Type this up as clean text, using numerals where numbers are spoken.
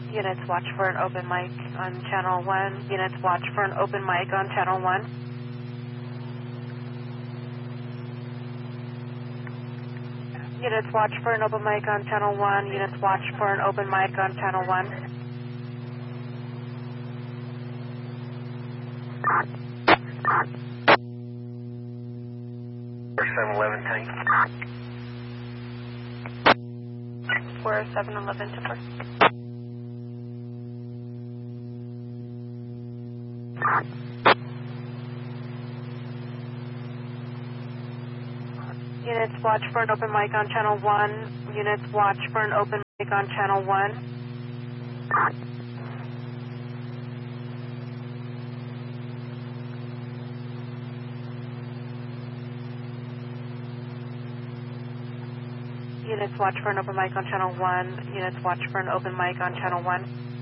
Units watch for an open mic on channel 1. Units watch for an open mic on channel 1. Units watch for an open mic on channel 1. Units watch for an open mic on channel 1. For 711 tank. For 711 tipper. Units watch for an open mic on channel 1. Units watch for an open mic on channel 1. Units watch for an open mic on channel 1. Units watch for an open mic on channel 1.